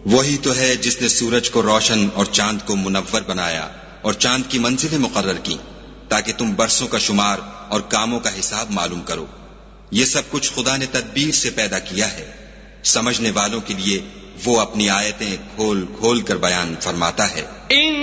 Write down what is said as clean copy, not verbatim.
वही तो है जिसने सूरज को रोशन और चांद को मुनव्वर बनाया और चांद की मंजिलें मुकर्रर की ताकि तुम बरसों का शुमार और कामों का हिसाब मालूम करो। ये सब कुछ खुदा ने तदबीर से पैदा किया है। समझने वालों के लिए वो अपनी आयतें खोल खोल कर बयान फरमाता है।